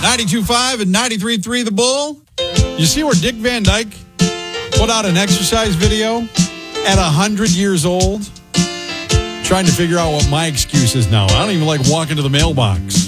92.5 and 93.3 The Bull. You see where Dick Van Dyke put out an exercise video at 100 years old? Trying to figure out what my excuse is now. I don't even like walking to the mailbox.